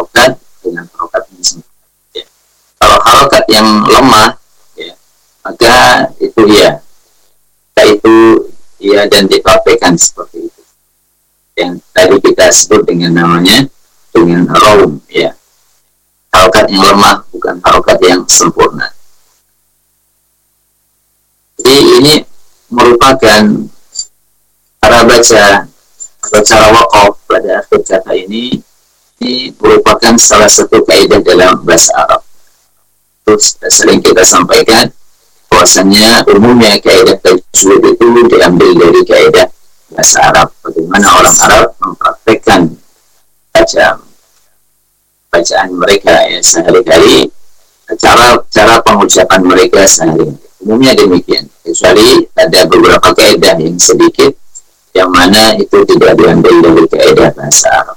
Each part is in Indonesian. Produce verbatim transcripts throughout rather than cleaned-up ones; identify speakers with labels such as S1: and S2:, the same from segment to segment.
S1: harokat dengan harokat yang sempurna. Ya. Kalau harokat yang lemah, ya, maka itu ya, itu ya dan dipraktekkan seperti itu. Yang tadi kita sebut dengan namanya dengan raum, ya. Harokat yang lemah bukan harokat yang sempurna. Jadi ini merupakan cara baca atau cara waqaf pada akhir kata ini ini merupakan salah satu kaidah dalam bahasa Arab. Terus sering kita sampaikan bahwasanya umumnya kaidah tajwid itu diambil dari kaidah bahasa Arab. Bagaimana orang Arab mempraktekkan baca bacaan mereka ya sehari-hari, cara cara pengucapan mereka sehari-hari. Umumnya demikian, kecuali ada beberapa kaidah yang sedikit yang mana itu tidak diambil dari kaidah bahasa Arab.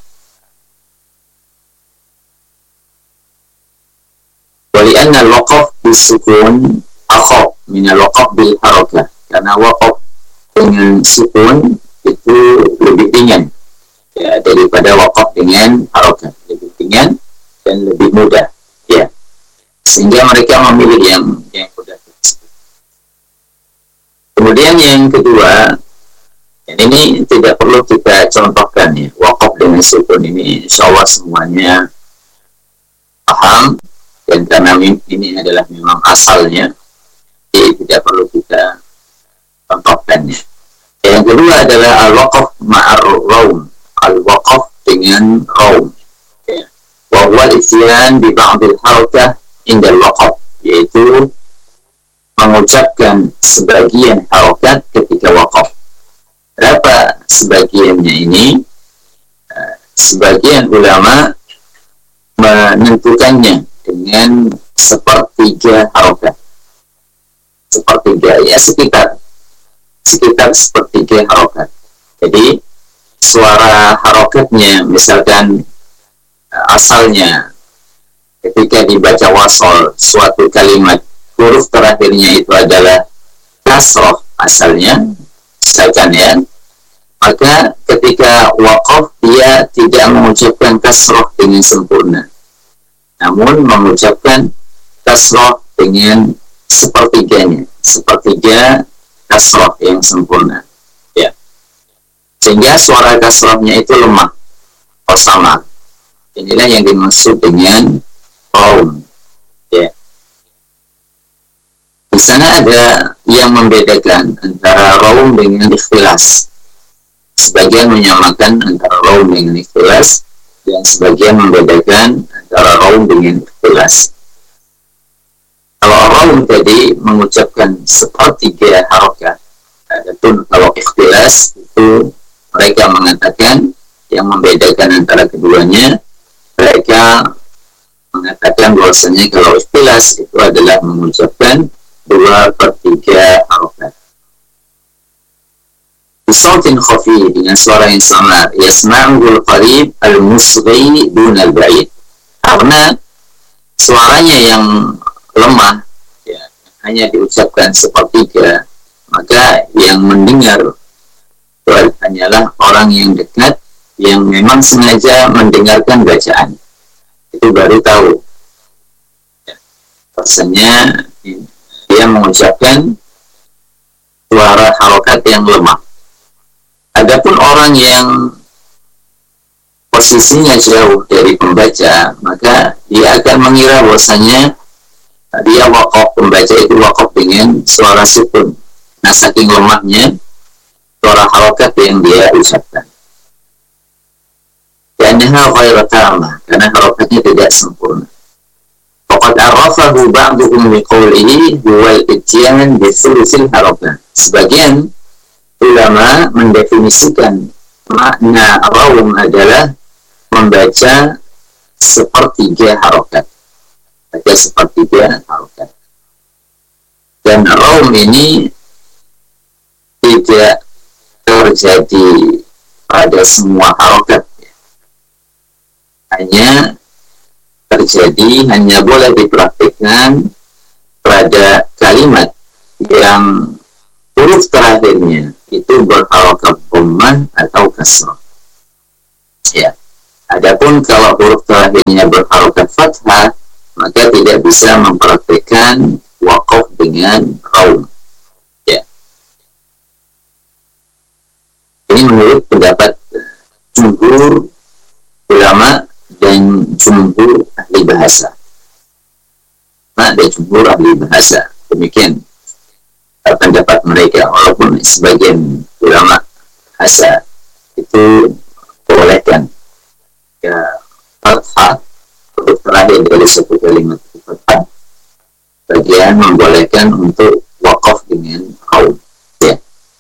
S1: Walianna al-waqaf bisukun akhaf min al-waqaf bil harakah. Karena waqaf dengan sukun itu lebih ringan ya daripada waqaf dengan harakah, lebih ringan dan lebih mudah ya. Sehingga mereka memilih yang yang mudah. Kemudian yang kedua, dan ini tidak perlu kita contohkan ya, waqaf dengan sukun ini insya Allah semuanya paham, dan karena ini adalah memang asalnya, jadi tidak perlu kita contohkannya. Yang kedua adalah al-waqaf ma'ar raum, al-waqaf dengan raum ya. Wa huwa al-isyan bi ba'dil harakah inda al-waqaf, yaitu mengucapkan sebagian harokat ketika waqaf. Berapa sebagiannya ini? Sebagian ulama menentukannya dengan sepertiga harokat. Sepertiga, ya sekitar sekitar sepertiga harokat. Jadi suara harokatnya, misalkan asalnya ketika dibaca wasol suatu kalimat, huruf terakhirnya itu adalah kasroh asalnya, misalkan ya, maka ketika waqaf dia tidak mengucapkan kasroh dengan sempurna, namun mengucapkan kasroh dengan sepertiganya, sepertiga kasroh yang sempurna ya, sehingga suara kasrohnya itu lemah atau sama. Inilah yang dimaksud dengan raum ya. Di sana ada yang membedakan antara raum dengan ikhtilas. Sebagian menyamakan antara raum dengan ikhtilas, dan sebagian membedakan antara raum dengan ikhtilas. Kalau raum tadi mengucapkan sepertiga harokat, adapun kalau ikhtilas itu mereka mengatakan yang membedakan antara keduanya, mereka mengatakan bahwasanya kalau ikhtilas itu adalah mengucapkan dua per tiga harokat. Bisautin khafi, dengan suara yang samar, yasma'ul qarib al-musghi dun al-ba'id. Karena suaranya yang lemah ya, hanya diucapkan sepertiga, maka yang mendengar itu hanyalah orang yang dekat, yang memang sengaja mendengarkan bacaan. Itu baru tahu ya, rasanya dia mengucapkan suara harokat yang lemah. Adapun orang yang posisinya jauh dari pembaca, maka dia akan mengira bahwasanya dia waqaf, pembaca itu waqaf dengan suara sukun. Nah, saking lemahnya suara harokat yang dia ucapkan. Karena ghairu tamah, karena harokatnya tidak sempurna. Faqad arrafahu ba'duhum biqawlihi huwa al-ityan bi thuluthil harokat. Sebagian ulama mendefinisikan makna raum adalah membaca sepertiga harokat, baca sepertiga harokat. Dan raum ini tidak terjadi pada semua harokat, hanya terjadi, hanya boleh dipraktikkan pada kalimat yang huruf terakhirnya itu berharokat dhammah atau kasrah. Ya. Adapun kalau huruf terakhirnya asalnya berharokat fathah, maka tidak bisa mempraktikkan waqaf dengan raum. Ya. Ini menurut pendapat jumhur ulama dan jumhur ahli bahasa. Nah, ada jumhur ahli bahasa. Demikian pendapat mereka, walaupun sebagian ulama bahasa itu bolehkan ya fathah huruf terakhir dari satu kalimat fathah, bagian membolehkan untuk waqaf dengan raum. Ya.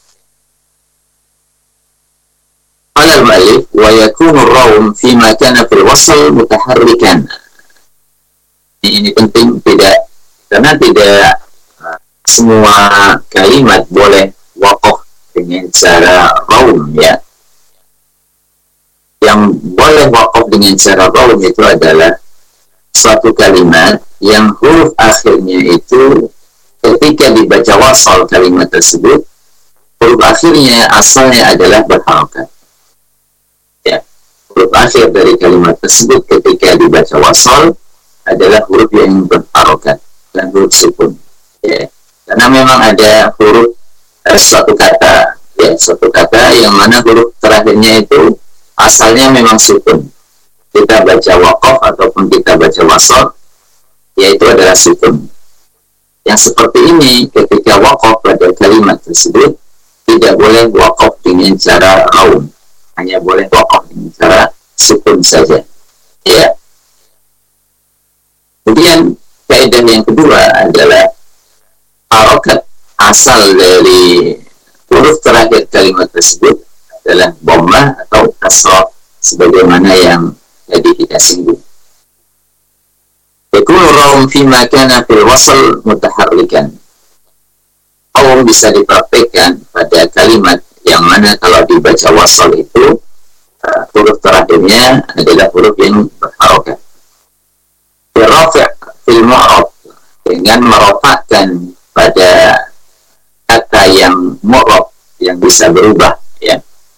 S1: Qala al-mu'allif wa yakunu ar-raum fi ma kana fil wasl mutaharrikan. Ini penting, tidak karena tidak semua kalimat boleh waqaf dengan cara raum, ya. Yang boleh waqaf dengan cara raum itu adalah suatu kalimat yang huruf akhirnya itu ketika dibaca wasal kalimat tersebut, huruf akhirnya asalnya adalah berharokat. Ya, huruf akhir dari kalimat tersebut ketika dibaca wasal adalah huruf yang berharokat dan huruf sukun. Ya. Karena memang ada huruf eh, suatu kata, ya, suatu kata yang mana huruf terakhirnya itu asalnya memang sukun. Kita baca waqaf ataupun kita baca wasal, yaitu adalah sukun. Yang seperti ini ketika waqaf pada kalimat tersebut tidak boleh waqaf dengan cara raum, hanya boleh waqaf dengan cara sukun saja. Ya. Kemudian kaidah yang kedua adalah harokat asal dari huruf terakhir kalimat tersebut adalah dhammah atau kasrah sebagaimana yang tadi kita singgung. Yakunu raum fi ma kana fil wasl mutaharrikan. Raum bisa dipraktikkan pada kalimat yang mana kalau dibaca wasal itu uh, huruf terakhirnya adalah huruf yang berharokat. Rafi' fil mu'rab, dengan merofakkan pada kata yang mu'rab yang bisa berubah, ya.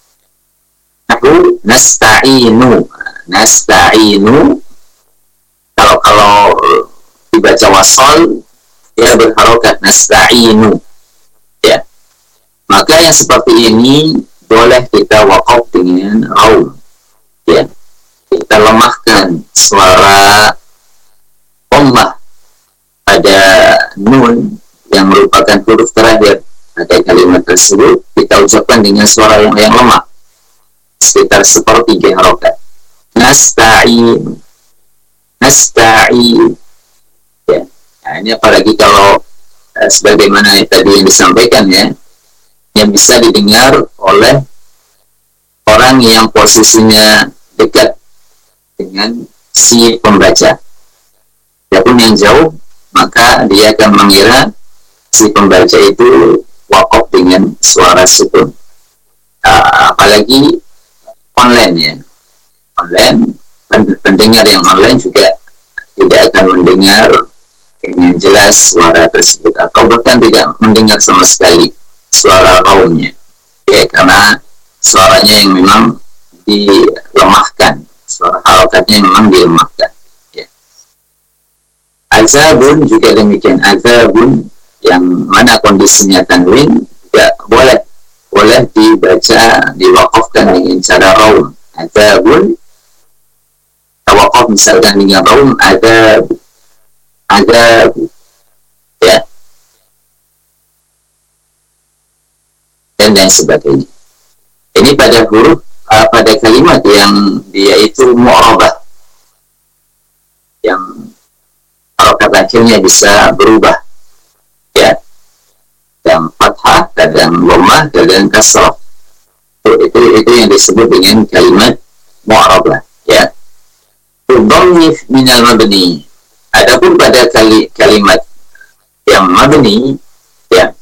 S1: Nahu nasta'inu, nasta'inu kalau kalau dibaca wasal dia berharokat nasta'inu, ya. Maka yang seperti ini boleh kita waqaf dengan raum, ya. Kita lemahkan suara dhammah pada nun yang merupakan huruf terakhir pada kalimat tersebut, kita ucapkan dengan suara yang, yang lemah sekitar sepertiga harokat. Nasta'in, nasta'in, ya. Nah, ini apalagi kalau eh, sebagaimana tadi yang disampaikan, ya, yang bisa didengar oleh orang yang posisinya dekat dengan si pembaca. Adapun yang jauh, maka dia akan mengira si pembaca itu waqaf dengan suara sukun. Uh, apalagi online, ya, online, pendengar yang online juga tidak akan mendengar dengan jelas suara tersebut, atau bahkan tidak mendengar sama sekali suara raumnya, ya, karena suaranya yang memang dilemahkan, suara harokatnya memang dilemahkan. Azabun juga demikian, azabun yang mana kondisinya tanwin juga boleh boleh dibaca, diwakafkan dengan cara raum. Azabun tawakaf misalkan dengan raum, azab, azab, ya, dan lain sebagainya. Ini pada huruf uh, pada kalimat yang dia itu mu'rabah, yang harokat akhirnya bisa berubah, ya, kadang fathah, kadang dhammah, kadang kasrah. Itu, itu itu yang disebut dengan kalimat mu'rabah, ya. Tudhammif minal mabni. Adapun pada kali, kalimat yang mabni, ya,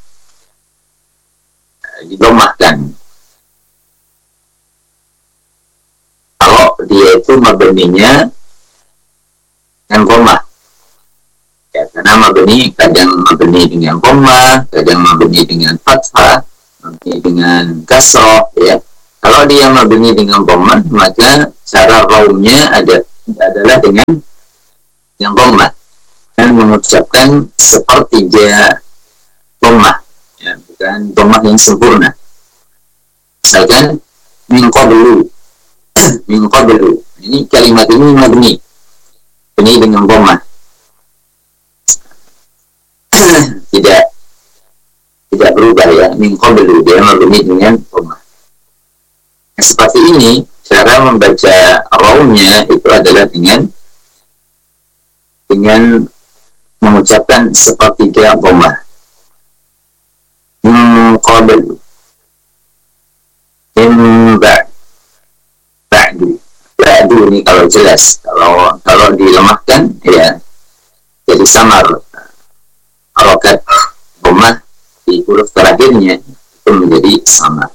S1: didomahkan. Kalau dia itu mabninya dengan dhammah, ya, karena mabni kadang mabni dengan dhammah, kadang mabni dengan fathah, mabni dengan kasrah, ya. Kalau dia mabni dengan dhammah, maka cara raumnya ada adalah dengan yang dhammah dan mengucapkan sepertiga dhammah, ya, bukan dhammah yang sempurna. Misalkan min qablu, min qablu, ini kalimat ini mabni, ini dengan dhammah. tidak tidak berubah, ya, min qablu, dia mabni dengan dhammah. Nah, seperti ini cara membaca rawnya itu adalah dengan dengan mengucapkan sepertiga dhammah. Min qablu, min ba'd, ba'du. Ba'du ini kalau jelas, kalau kalau dilemahkan ya jadi samar. Harokat dhammah di huruf terakhirnya itu menjadi samar.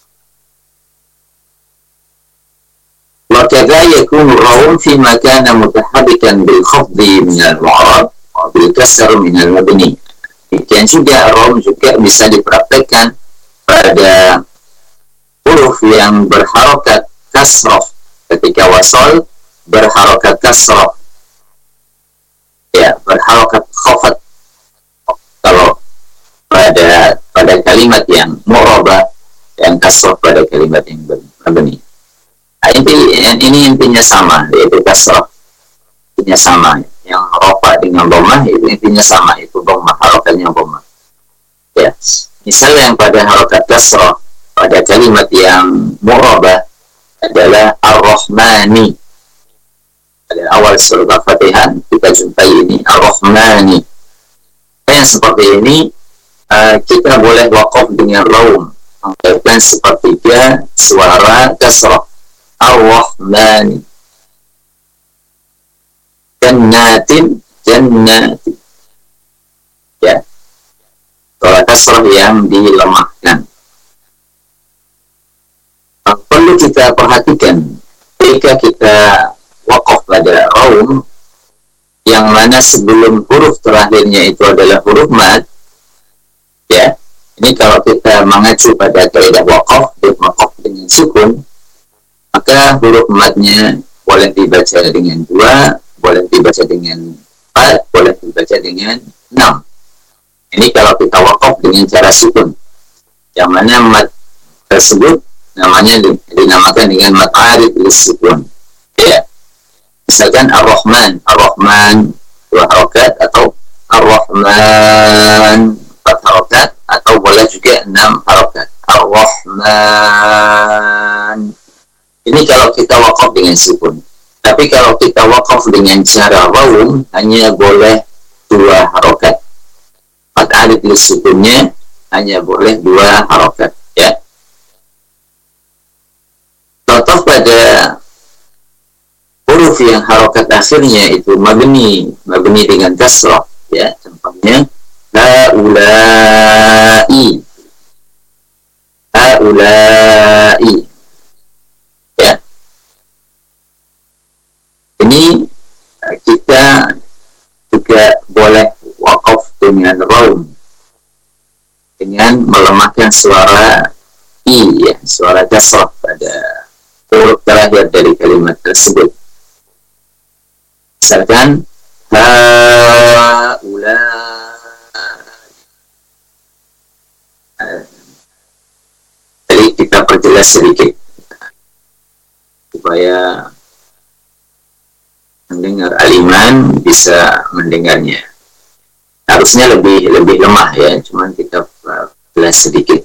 S1: وكذا يكون الروم فيما كان متحركا بالخفض من المعرب وبالكسر من المبني. Demikian juga rom juga bisa dipraktekkan pada huruf yang berharokat kasroh ketika wasol, berharokat kasroh, ya, berharokat khafat kalau pada pada kalimat yang mu'rabah, yang kasroh pada kalimat yang mabni. Nah, inti, ini intinya sama, yaitu kasrah, intinya sama. Yang rofa dengan dhammah itu intinya sama, itu dhammah, harokatnya dhammah. Ya, misalnya yang pada harokat kasrah pada kalimat yang mu'rabah adalah ar-Rahmani. Pada awal surah Al-Fatihah kita jumpai ini ar-Rahmani. Yang seperti ini uh, kita boleh waqaf dengan raum, mengucapkan sepertiga suara kasrah. Ar-Rahman, Jannatin, Jannati, ya, suara kasrah yang dilemahkan. Perlu kita perhatikan ketika kita waqaf pada raum yang mana sebelum huruf terakhirnya itu adalah huruf mad, ya. Ini kalau kita mengacu pada kaidah waqaf, waqaf dengan sukun, maka huruf madnya boleh dibaca dengan dua, boleh dibaca dengan empat, boleh dibaca dengan enam. Ini kalau kita waqaf dengan cara sukun, yang mana mad tersebut namanya dinamakan dengan mad arid lis-sukun. Ya, misalkan ar-Rahman, ar-Rahman dua harokat, atau ar-Rahman empat harokat, atau boleh juga enam harokat. Ar-Rahman. Ini kalau kita waqaf dengan sukun. Tapi kalau kita waqaf dengan cara raum, hanya boleh dua harokat. Mad alif lis sukunnya hanya boleh dua harokat, ya. Contoh pada huruf yang harokat akhirnya itu mabni, mabni dengan kasrah, ya. Contohnya haulai, haulai. Ini kita juga boleh waqaf dengan raum, dengan melemahkan suara i, ya, suara kasrah pada huruf terakhir dari kalimat tersebut. Misalkan haula, jadi kita perjelas sedikit supaya mendengar aliman bisa mendengarnya. Harusnya lebih lebih lemah, ya, cuman kita jelas sedikit.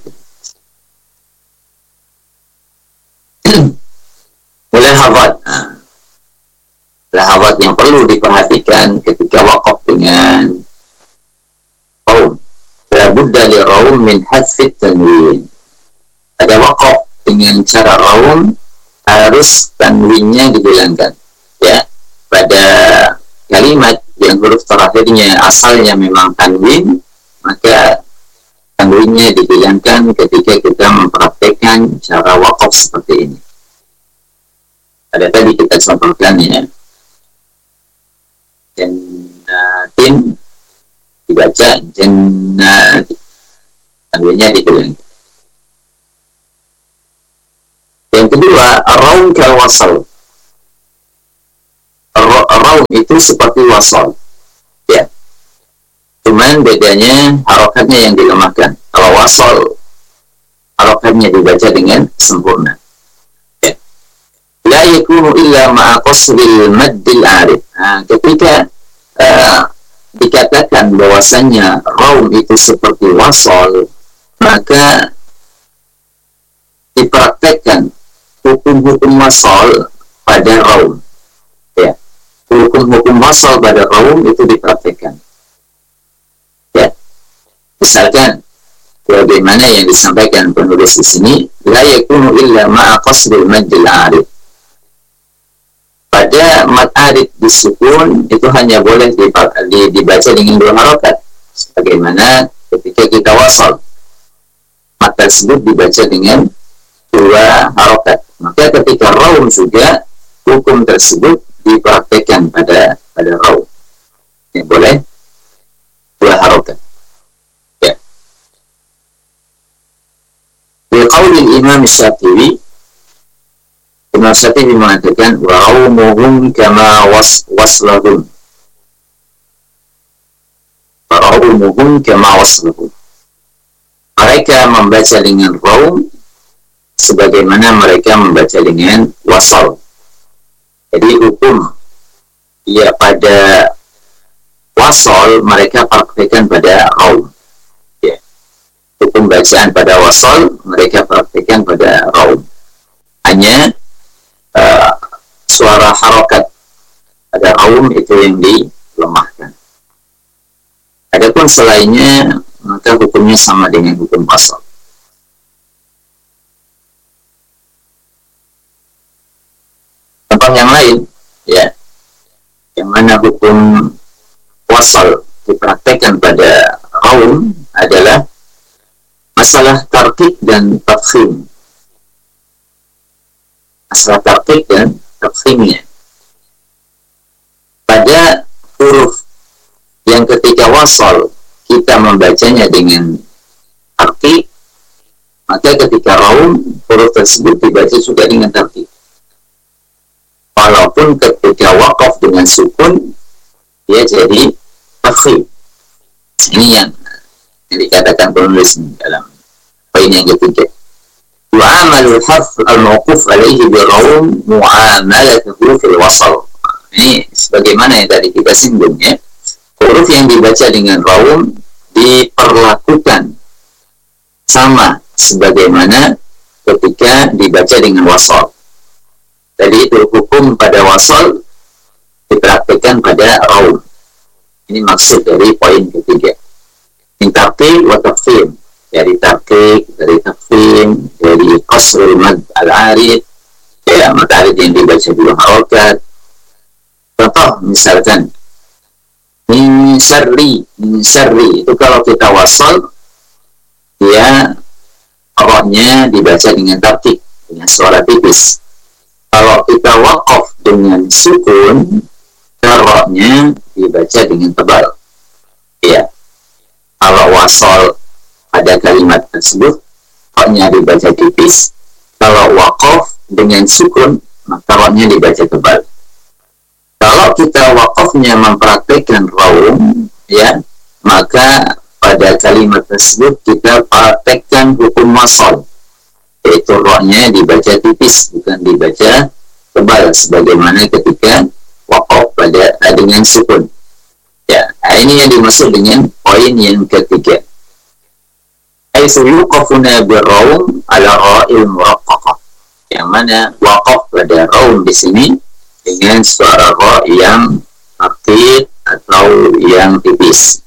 S1: Mulai hafat. Nah, hafat yang perlu diperhatikan ketika waqaf dengan raum. La budda li raum min hadfi tanwin. Ada waqaf dengan cara raum, harus tanwinnya dihilangkan, ya. Pada kalimat yang huruf terakhirnya asalnya memang tanwin, maka tanwinnya dihilangkan ketika kita mempraktekkan cara waqaf seperti ini. Ada tadi kita contohkan, ya, jannatin dibaca jannati, tanwinnya dihilangkan. Yang kedua, ar-raum kal wasal. raum itu seperti wasol, ya. Cuman bedanya harokatnya yang dilemahkan. Kalau wasol, harokatnya dibaca dengan sempurna. Ya. La yakunu illa ma'a qasril maddil arif. Nah, ketika uh, dikatakan bahwasannya raum itu seperti wasol, maka dipraktekkan hukum-hukum wasol pada raum. Ya. Hukum-hukum wasol pada raum itu dipraktekkan. Ya. Misalkan bagaimana yang disampaikan penulis di sini, la yakunu illa ma'a qasril maddil arif. Pada mad arif disukun itu hanya boleh dibaca dengan dua harokat, sebagaimana ketika kita wasol, mad tersebut dibaca dengan dua harokat. Maka ketika raum juga hukum tersebut dipraktekkan pada pada raum. Ini boleh dua harokat. Ya. Di qaulil Imam Syafi'i, Imam Syafi'i mengatakan wa raumuhum kama was waslahum. Wa raumuhum kama waslahum. Mereka membaca dengan raum sebagaimana mereka membaca dengan wasal. Jadi hukum ya pada wasal mereka praktekkan pada raum. Ya. Hukum bacaan pada wasal mereka praktekkan pada raum. Hanya uh, suara harokat pada raum itu yang dilemahkan. Adapun selainnya maka hukumnya sama dengan hukum wasal. Contoh yang lain, ya, yang mana hukum wasal dipraktekkan pada raum adalah masalah tarkib dan tafkhim. Masalah tarkib dan tafkhimnya. Pada huruf yang ketika wasal kita membacanya dengan tarkib, maka ketika raum huruf tersebut dibaca juga dengan tarkib. Walaupun ketika waqaf dengan sukun dia jadi tafkhim. Ini yang, yang dikatakan penulis dalam poin yang ketiga. Wa'amalul harf al-mawquf alaihi bi-raum mu'amalatuhu fil wasal. Ini sebagaimana yang tadi kita singgung, ya. Huruf yang dibaca dengan raum diperlakukan sama sebagaimana ketika dibaca dengan wasal. Jadi itu hukum pada wasal dipraktikkan pada raum. Ini maksud dari poin ketiga. Min tarkib wa tafkhim. Dari tarkib, dari tafkhim, dari qasrul mad al-arid, ya, mad arid yang dibaca dua harokat. Contoh misalkan min syarri, min syarri itu kalau kita wasal dia rohnya dibaca dengan tarkib, dengan suara tipis. Kalau kita waqaf dengan sukun, rohnya dibaca dengan tebal. Ya. Kalau wasal pada kalimat tersebut, rohnya dibaca tipis. Kalau waqaf dengan sukun, maka rohnya dibaca tebal. Kalau kita waqafnya mempraktikkan raum, ya, maka pada kalimat tersebut kita praktekkan hukum wasal. Yaitu rohnya dibaca tipis, bukan dibaca tebal sebagaimana ketika waqaf pada dengan sukun. Ya, ini yang dimaksud dengan poin yang ketiga. Aisu yuqafuna bir-raum ala ra'il muraqqaqah. Yang mana waqaf pada raum di sini dengan suara ra yang aktif atau yang tipis.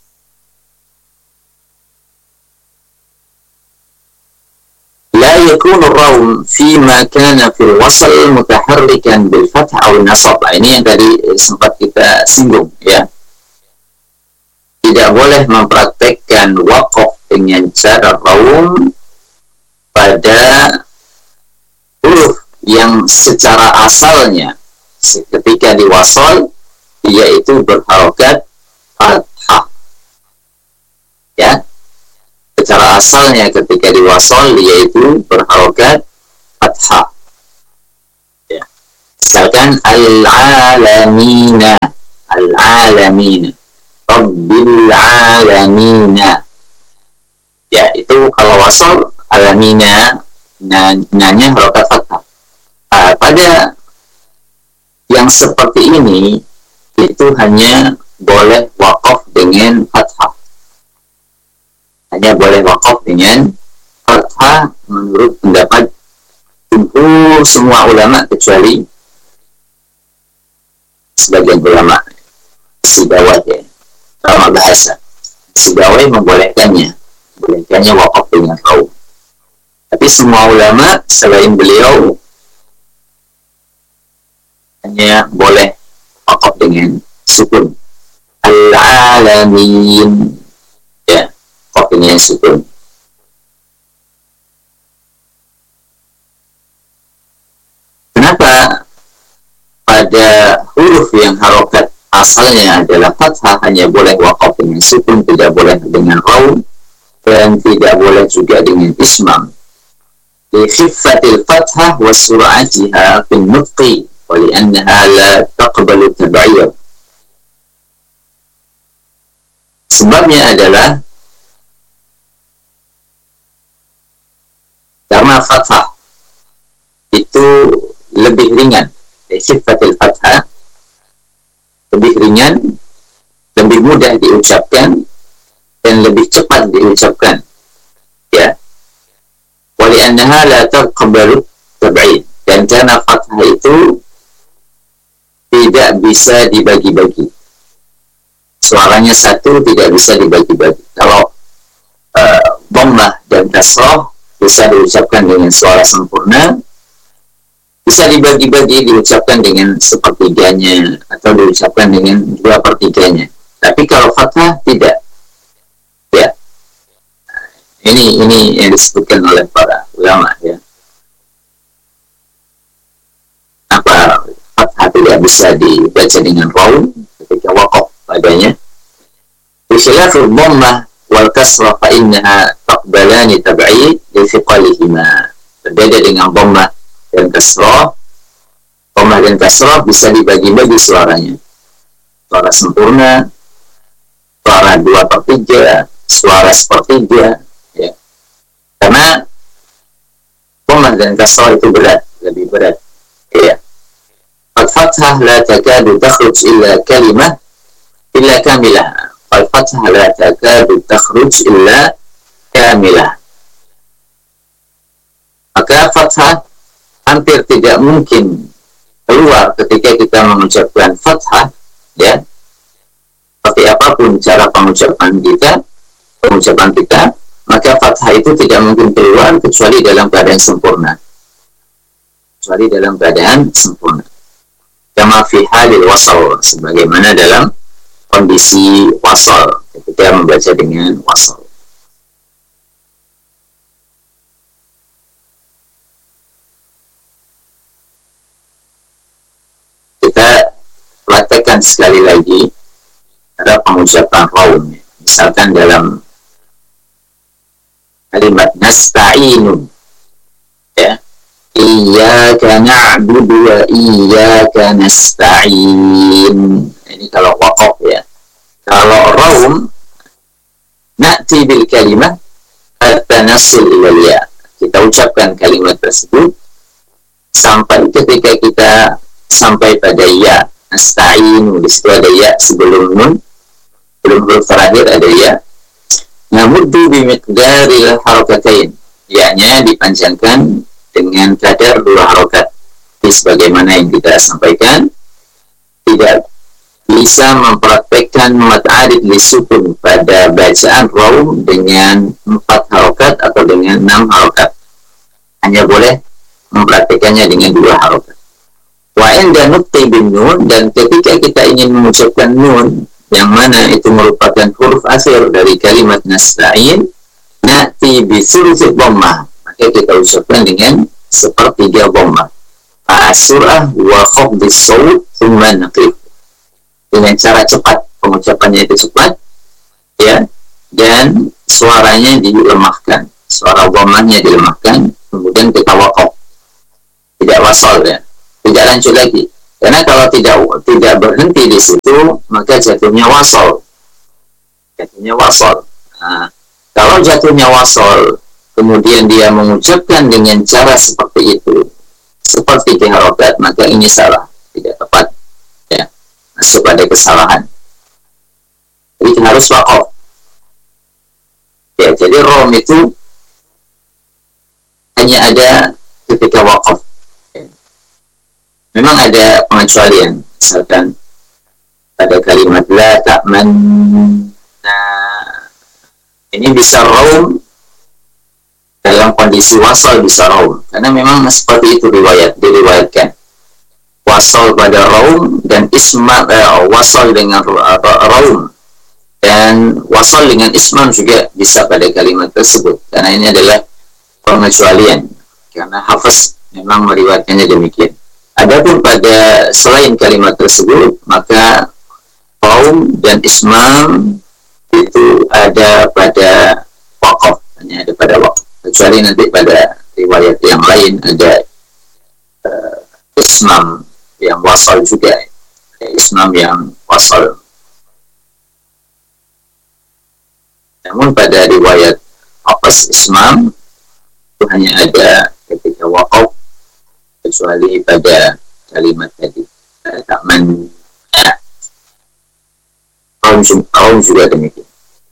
S1: لا يكون الروم فيما كان في الوصل متحركا بالفتح أو النصب. Ini yang tadi sempat kita singgung, ya. Tidak boleh mempraktekkan waqaf dengan cara raum pada huruf yang secara asalnya ketika diwasal yaitu berharokat fathah, ya. Secara asalnya ketika diwasal yaitu berharokat fathah, ya. Misalkan al-alamina, al-alamina, rabbil alamina. Ya, itu kalau wasal alamina, nanya harokat fathah. Uh, pada yang seperti ini itu hanya boleh waqaf dengan fathah. Hanya boleh waqaf dengan fathah menurut pendapat jumhur semua ulama kecuali sebagian ulama Sibawai, ya, ulama bahasa Sibawai membolehkannya, membolehkannya waqaf dengan qaul. Tapi semua ulama selain beliau hanya boleh waqaf dengan sukun. Al-alamin, ya, waqaf dengan sukun. Kenapa pada huruf yang harokat asalnya adalah fathah hanya boleh waqaf dengan sukun, tidak boleh dengan qaul, dan tidak boleh juga dengan ismam? لخفة الفتحة وسرعتها في النطق ولأنها لا تقبل التبعير. Sebabnya adalah karena fathah itu lebih ringan, khiffatul fathah lebih ringan, lebih mudah diucapkan dan lebih cepat diucapkan, ya. Wali'annaha la taqbalu tab'id, dan karena fathah itu tidak bisa dibagi-bagi, suaranya satu tidak bisa dibagi-bagi. Kalau uh, dhammah dan kasrah bisa diucapkan dengan suara sempurna, bisa dibagi-bagi diucapkan dengan sepertiganya atau diucapkan dengan dua pertiganya. Tapi kalau fathah tidak, ya. Ini ini yang disebutkan oleh para ulama, ya. Apa fathah tidak bisa dibaca dengan qaul ketika waqaf padanya? Bikhilafil dhammah wal kasrah fa innaha taqbalani tab'id li thiqalihima. Berbeda dengan dhammah dan kasrah. Dhammah dan kasrah bisa dibagi-bagi suaranya. Suara sempurna, suara dua per tiga, suara sepertiga, ya. Karena dhammah dan kasrah itu berat, lebih berat, ya. Al-fathah la takadu takhruj illa kalimah illa kamilah. Al-fathah la takadu takhruj illa kamilah. Maka fathah hampir tidak mungkin keluar ketika kita mengucapkan fathah, ya. Seperti apapun cara pengucapan kita, pengucapan kita, maka fathah itu tidak mungkin keluar kecuali dalam keadaan sempurna. Kecuali dalam keadaan sempurna. Kama fi halil wasal, sebagaimana dalam kondisi wasal, ketika membaca dengan wasal. Kita praktekkan sekali lagi ada pengucapan raum. Misalkan dalam kalimat nasta'inu, ya, iyyaka na'budu wa iyyaka nasta'in. Ini kalau waqaf, ya. Kalau raum, na'ti bil kalimah hatta nasil ila ya. Kita ucapkan kalimat tersebut sampai ketika kita sampai pada ya. Nasta'inu, di situ ada ya sebelum nun, belum huruf terakhir ada ya. Namuddu bimiqdaril harakatain, ya-nya dipanjangkan dengan kadar dua harokat. Jadi sebagaimana yang kita sampaikan, tidak bisa mempraktekkan mad arid li sukun pada bacaan raum dengan empat harokat atau dengan enam harokat. Hanya boleh mempraktekannya dengan dua harokat. Wa inda nutqi bin nun, dan ketika kita ingin mengucapkan nun yang mana itu merupakan huruf akhir dari kalimat nasta'in, na'ti bi thuluthi dhammah, maka kita ucapkan dengan sepertiga dhammah. Fa'asurah wa khafdis sawt thumma naqif, dengan cara cepat, pengucapannya itu cepat, ya, dan suaranya dilemahkan, suara dhammahnya dilemahkan, kemudian kita waqaf, tidak wasal, ya. tidak lanjut lagi. Karena kalau tidak tidak berhenti di situ, maka jatuhnya wasol. Jatuhnya wasol. Nah, kalau jatuhnya wasol, kemudian dia mengucapkan dengan cara seperti itu, seperti harokat, maka ini salah, tidak tepat, ya, masuk pada kesalahan. Jadi harus wakaf. Ya, jadi rom itu hanya ada ketika wakaf. Memang ada pengecualian, misalkan pada kalimat la ta'man, nah ini bisa rom dalam kondisi wasal, bisa rom, karena memang seperti itu riwayat diriwayatkan, wasal pada rom dan isma, eh, wasal dengan rom dan wasal dengan isman juga bisa pada kalimat tersebut, karena ini adalah pengecualian, karena Hafiz memang meriwayatkannya demikian. Adapun pada selain kalimat tersebut, maka kaum dan ismam itu ada pada wakaf, hanya ada pada wakaf. Kecuali nanti pada riwayat yang lain ada uh, ismam yang wasal juga, ada ismam yang wasal. Namun pada riwayat Hafiz ismam itu hanya ada ketika wakaf, kecuali pada kalimat tadi, ta'man. Kaum, kaum juga demikian.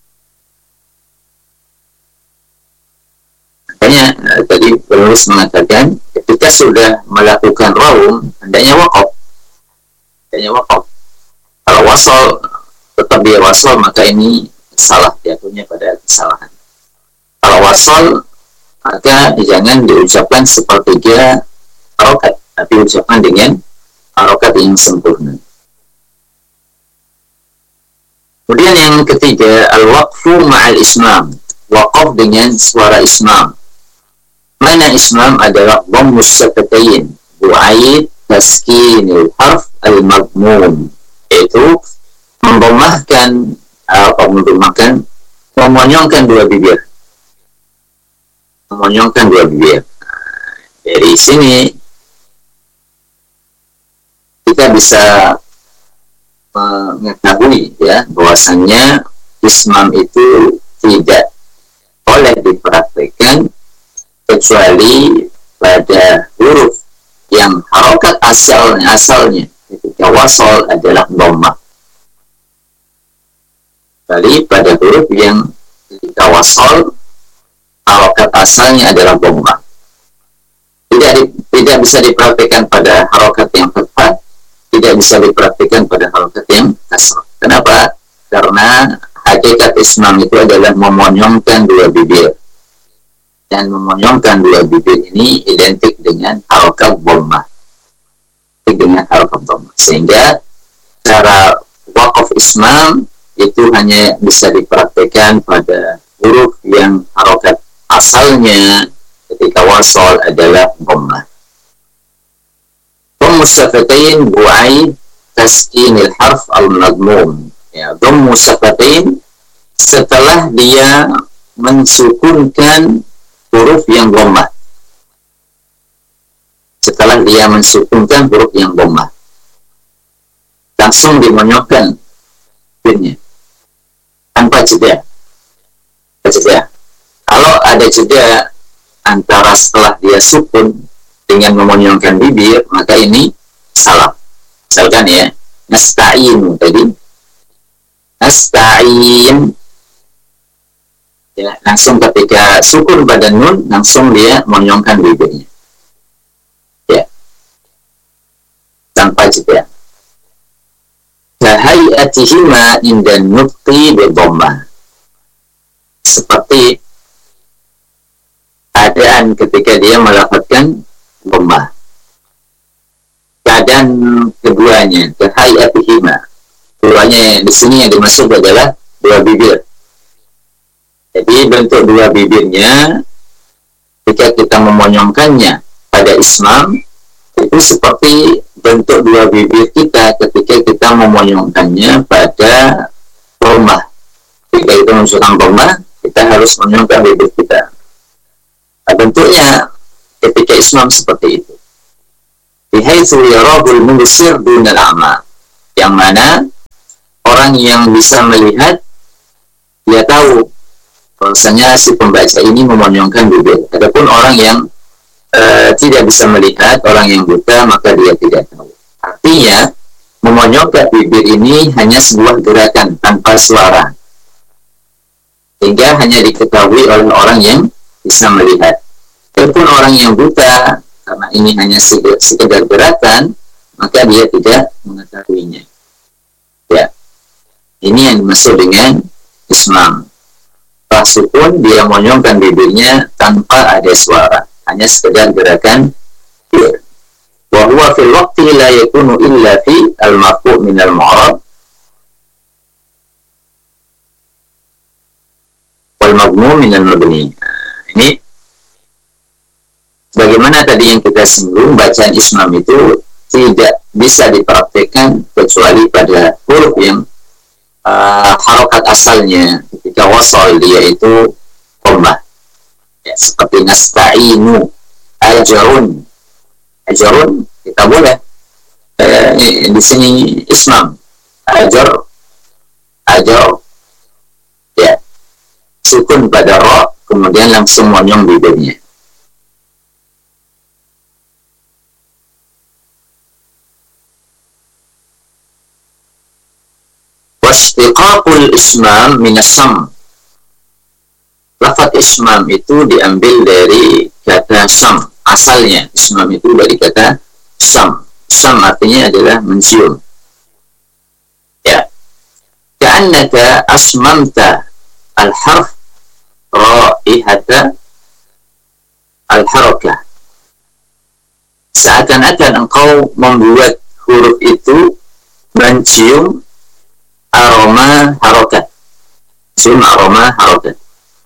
S1: Makanya uh, tadi penulis mengatakan ketika sudah melakukan raum, hendaknya wakaf. Hendaknya wakaf. Kalau wasal tetap dia wasal, maka ini salah, jatuhnya pada kesalahan. Kalau wasal, maka jangan diucapkan sepertiga harokat, tapi ucapkan dengan harokat yang sempurna. Kemudian yang ketiga, al-waqfu ma'al ismam, waqaf dengan suara ismam. Mana ismam adalah dhammus syafatayn, bu'aid taskinil harf al-madmum, yaitu membomahkan apa uh, membomahkan memonyongkan dua bibir, memonyongkan dua bibir. Dari sini kita bisa mengetahui ya bahwasannya ismam itu tidak boleh dipraktikkan kecuali pada huruf yang harokat asalnya asalnya ketika wasal adalah dhammah. Kali pada huruf yang ketika wasal harokat asalnya adalah dhammah. Tidak di, tidak bisa dipraktikkan pada harokat yang tepat, tidak bisa dipraktikkan pada harokat yang kasrah. Kenapa? Karena hakikat ismam itu adalah memonyongkan dua bibir, dan memonyongkan dua bibir ini identik dengan harokat dhammah, dengan harokat dhammah, sehingga cara waqaf ismam itu hanya bisa dipraktikkan pada huruf yang harokat asalnya ketika wasal adalah dhammah. Dhammus syafatayn bu'aid taskinil harf al-madmum. Ya, dhammus syafatayn setelah dia mensukunkan huruf yang dhammah. Setelah dia mensukunkan huruf yang dhammah, langsung dimonyokkan bibirnya tanpa jeda. Tanpa jeda. Kalau ada jeda antara setelah dia sukun dengan memonyongkan bibir, maka ini salah. Misalkan ya, nasta'in tadi, nasta'in, ya, langsung ketika sukun pada nun, langsung dia memonyongkan bibirnya, ya, tanpa jeda. Kahayatihima indan nutqi bidhammah, seperti keadaan ketika dia melafazkan dhammah. Keadaan keduanya, kahayatihima, keduanya di sini yang dimaksud adalah dua bibir. Jadi bentuk dua bibirnya ketika kita memonyongkannya pada ismam itu seperti bentuk dua bibir kita ketika kita memonyongkannya pada dhammah. Ketika kita menunjukkan dhammah, kita harus memonyongkan bibir kita. Nah, bentuknya ketika ismam seperti itu. bihaitsu yarahul mubsir dunal a'ma, yang mana orang yang bisa melihat dia tahu bahwasanya si pembaca ini memonyongkan bibir. Adapun orang yang uh, tidak bisa melihat, orang yang buta, maka dia tidak tahu. Artinya memonyongkan bibir ini hanya sebuah gerakan tanpa suara, sehingga hanya diketahui oleh orang yang bisa melihat. Adapun orang yang buta, karena ini hanya sekedar gerakan, maka dia tidak mengetahuinya. Ya, ini yang dimaksud dengan ismam. Sukun dia monyongkan bibirnya tanpa ada suara, hanya sekedar gerakan bibir. Wa huwa fil waqti la yakunu illa fi al-marfu' min al-mu'rab wal madmum min al-mabni. Ini bagaimana tadi yang kita singgung, bacaan ismam itu tidak bisa dipraktekkan kecuali pada huruf yang uh, harokat asalnya ketika wasal dia itu dhammah, ya, seperti nasta'inu, ajarun. Ajarun kita boleh eh, di sini ismam, ajar, ajar, ya, sukun pada ra, kemudian langsung monyong bibirnya. Washtiqaqul ismam minasam. Lafaz ismam itu diambil dari kata sam. Asalnya ismam itu dari kata sam. Sam artinya adalah mencium. Ya. Ka'annaka asmamta al-harf ra'ihata al-harakah. Seakan-akan engkau membuat huruf itu mencium aroma harokat, cium aroma harokat.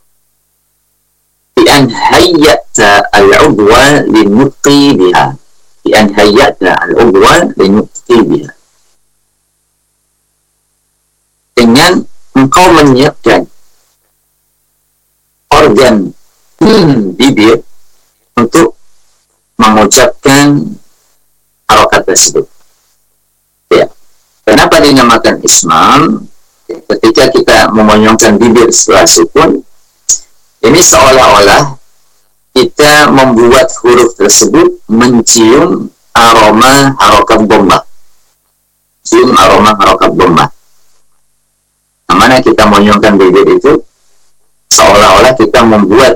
S1: Bi an hayyata al-udwa linutqi biha, bi an hayyata al-udwa linutqi biha, dengan engkau menyiapkan organ hmm, bibir untuk mengucapkan harokat tersebut. Ya. Kenapa dinamakan ismam? Ketika kita memonyongkan bibir setelah sukun, ini seolah-olah kita membuat huruf tersebut mencium aroma harokat dhammah. Cium aroma harokat dhammah. Nah, mana kita monyongkan bibir itu seolah-olah kita membuat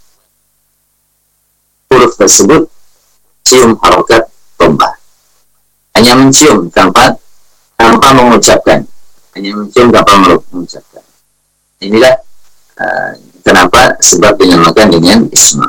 S1: huruf tersebut cium harokat dhammah. Hanya mencium tanpa tanpa mengucapkan, hanya mencium tanpa mengucapkan. Inilah uh, kenapa sebab dinamakan dengan isma.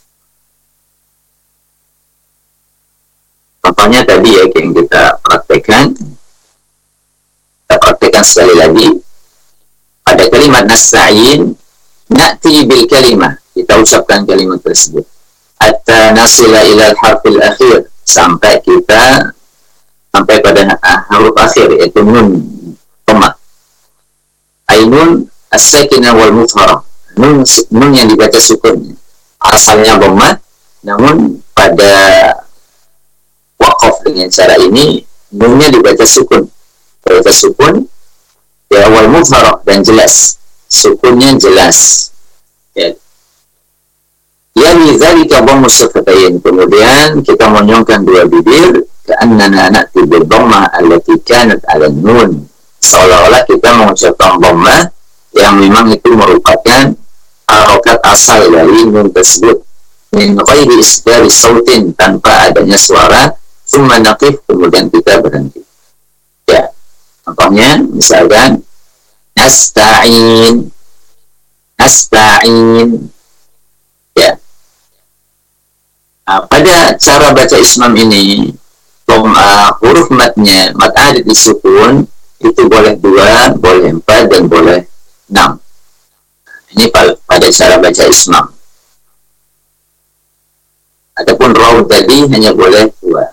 S1: Contohnya tadi ya yang kita praktekkan, kita praktekkan sekali lagi pada kalimat nasta'in, na'ti bil kalimah, kita ucapkan kalimat tersebut hatta nasila ila al-harfil akhir, sampai kita sampai pada huruf akhir, yaitu nun, koma. Ainun as-sakinah wal mudharah. Nun, nun yang dibaca sukun. Asalnya dhammah, namun pada waqaf dengan cara ini nunnya dibaca sukun. Dibaca sukun ya, wal mudharah, dan jelas. Sukunnya jelas. Ya. Ya lidzalika dhammu syafatayn. Kemudian kita monyongkan dua bibir, ka'annana na'ti bil dhammah allati kanat 'ala nun. Seolah-olah kita mengucapkan dhammah yang memang itu merupakan harokat asal dari nun tersebut, min ghairi isdari sautin, tanpa adanya suara, tsumma naqif, kemudian kita berhenti. Ya, contohnya misalkan nasta'in, nasta'in. Ya. Nah, pada cara baca ismam ini, uh, huruf matnya, mat adat disukun, itu boleh dua, boleh empat, dan boleh enam. Ini pada cara baca ismam. Adapun raw tadi hanya boleh dua.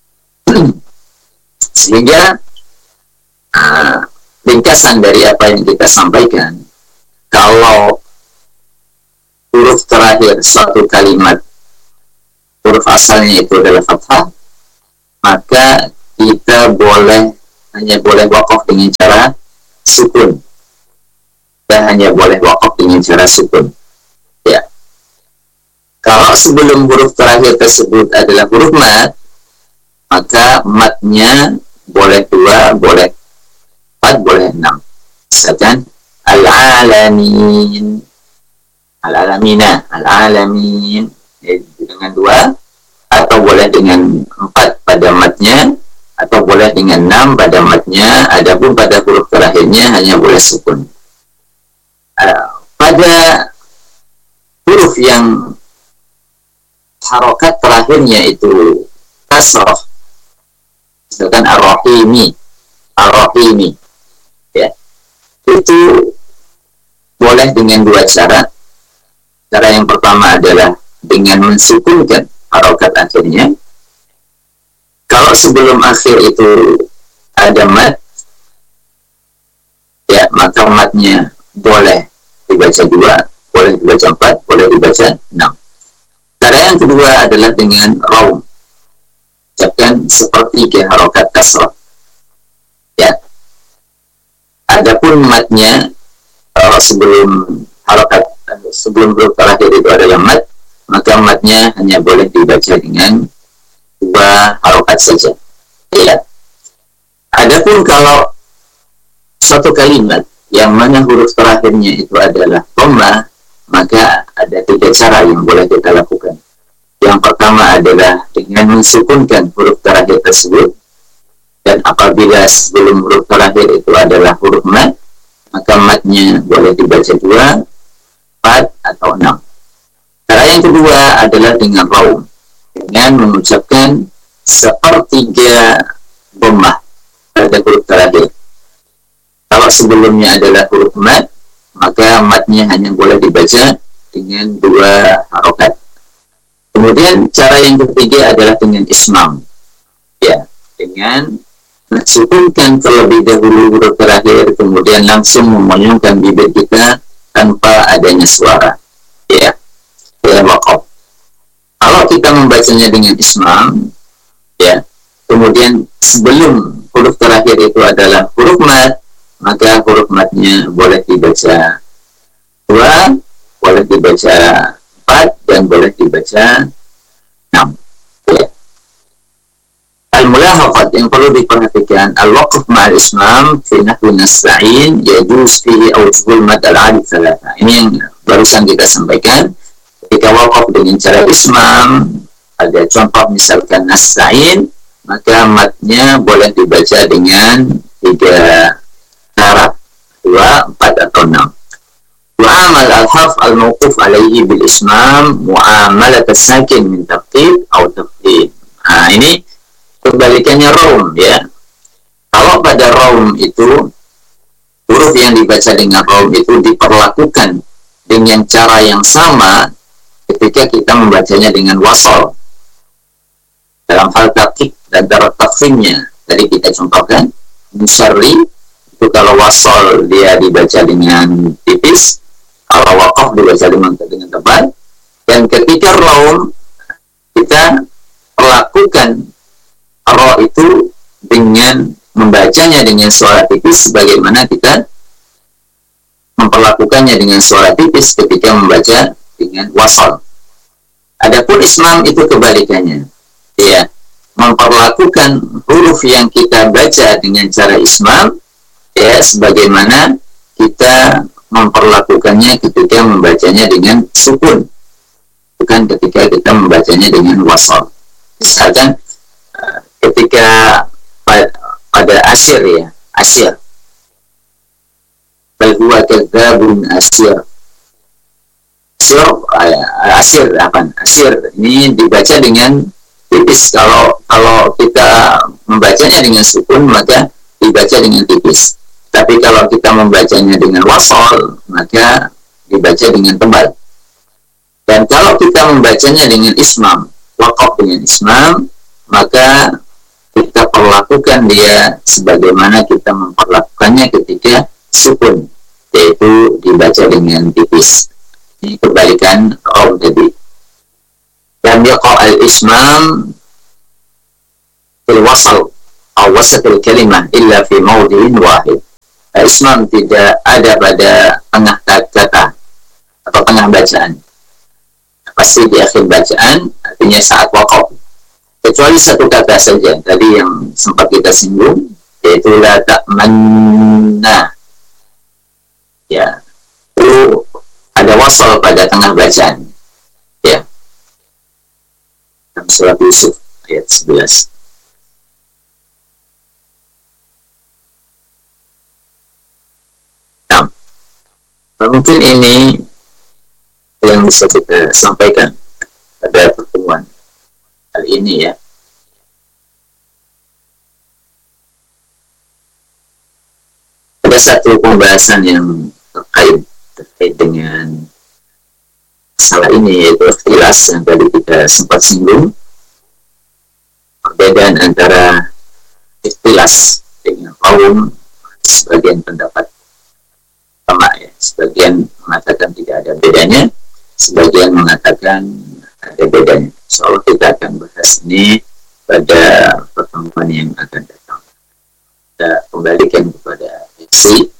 S1: Sehingga uh, ringkasan dari apa yang kita sampaikan, kalau huruf terakhir suatu kalimat, huruf asalnya itu adalah fathah, maka kita boleh hanya boleh wakaf dengan cara sukun. Kita hanya boleh wakaf dengan cara sukun. Ya. Kalau sebelum huruf terakhir tersebut adalah huruf mat, maka matnya boleh dua, boleh empat, boleh enam. Misalkan al-alamin, al-alamina, al-alamin, ya, dengan dua, atau boleh dengan empat pada matnya, atau boleh dengan enam pada matnya. Adapun pada huruf terakhirnya hanya boleh sukun. Uh, pada huruf yang harokat terakhirnya itu kasroh, misalkan ar-rahimi, ar-rahimi, ya, itu boleh dengan dua cara. Cara yang pertama adalah dengan mensukunkan harokat akhirnya. Kalau sebelum akhir itu ada mat, ya, maka matnya boleh dibaca dua, boleh dibaca empat, boleh dibaca enam. Cara yang kedua adalah dengan raum, ucapkan sepertiga harokat kasrah. Ya. Adapun matnya, kalau sebelum harokat, sebelum huruf terakhir itu adalah mat, maka matnya hanya boleh dibaca dengan dua harokat saja. Ya. Adapun kalau suatu kalimat yang mana huruf terakhirnya itu adalah dhamma, maka ada tiga cara yang boleh kita lakukan. Yang pertama adalah dengan mensukunkan huruf terakhir tersebut, dan apabila sebelum huruf terakhir itu adalah huruf mat, maka matnya boleh dibaca dua, empat, atau enam. Cara yang kedua adalah dengan raum, dengan mengucapkan sepertiga dhammah pada huruf terakhir. Kalau sebelumnya adalah huruf mat, maka matnya hanya boleh dibaca dengan dua harokat. Kemudian cara yang ketiga adalah dengan ismam, ya, dengan mensukunkan terlebih dahulu huruf terakhir, kemudian langsung memoyongkan bibir kita tanpa adanya suara, ya, ya, wakaf. Kalau kita membacanya dengan ismam, ya, kemudian sebelum huruf terakhir itu adalah huruf mat, maka huruf matnya boleh dibaca dua, boleh dibaca empat, dan boleh dibaca enam. Ya. Al-mulahaqat yang perlu diperhatikan, al-waqf ma'al ismam fi nahwi nasta'in yajuz fihi awjuhul mad al-'alif thalatha. Ini yang barusan kita sampaikan. Ketika waqaf dengan cara ismam, ada contoh misalkan nasta'in, maka matnya boleh dibaca dengan tiga cara, dua, empat, atau enam. Wa'amal al-harf al-mawquf alaihi bil ismam mu'amalat as-sakin min taqib atau taqib. Nah, ini kebalikannya raum, ya. Kalau pada raum itu, huruf yang dibaca dengan raum itu diperlakukan dengan cara yang sama ketika kita membacanya dengan wasol. Dalam hal taqib dan darat taqsimnya, tadi kita contohkan, musyarri, itu kalau wasol dia dibaca dengan tipis, kalau waqaf dibaca dengan, dengan tebal. Dan ketika raum, kita perlakukan ra itu dengan membacanya dengan suara tipis, sebagaimana kita memperlakukannya dengan suara tipis ketika membaca dengan wasol. Adapun ismam itu kebalikannya, ya, memperlakukan huruf yang kita baca dengan cara ismam, ya, sebagaimana kita memperlakukannya ketika membacanya dengan sukun, bukan ketika kita membacanya dengan wasol. Misalkan ketika pada asyir, ya, asyir, bal huwa kadzabun asyir. Asyir, asyir apa? Asyir ini dibaca dengan tipis. Kalau kalau kita membacanya dengan sukun, maka dibaca dengan tipis. Tapi kalau kita membacanya dengan wasol, maka dibaca dengan tebal. Dan kalau kita membacanya dengan ismam, waqaf dengan ismam, maka kita perlakukan dia sebagaimana kita memperlakukannya ketika sukun, yaitu dibaca dengan tipis. Ini kebalikan raum tadi. Dan yaqa al-ismam fil wasal atau wasatil kalimah illa fi mawdi'in wahid. Ismam tidak ada pada tengah kata atau tengah bacaan, pasti di akhir bacaan, artinya saat waqaf, kecuali satu kata saja tadi yang sempat kita singgung, yaitu la ta'manna, ya, itu ada wasal pada tengah bacaan, ya, dalam surat Yusuf ayat sebelas. Nah, mungkin ini yang bisa kita sampaikan pada pertemuan kali ini, ya. Ada satu pembahasan yang terkait terkait dengan masalah ini, yaitu ikhtilas yang tadi kita sempat singgung, perbedaan antara ikhtilas dengan kaum. Sebagian pendapat sama, ya, sebagian mengatakan tidak ada bedanya, sebagian mengatakan ada bedanya. Insyaallah kita akan bahas ini pada pertemuan yang akan datang. Kita kembalikan kepada isi